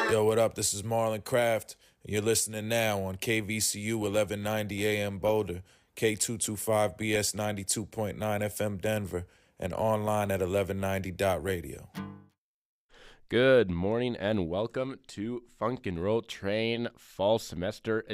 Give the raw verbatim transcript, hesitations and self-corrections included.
Yo, what up? This is Marlon Craft. You're listening now on K V C U eleven ninety A M Boulder, K two twenty-five B S ninety-two point nine F M Denver, and online at eleven ninety dot radio. Good morning and welcome to Funk and Roll Train Fall Semester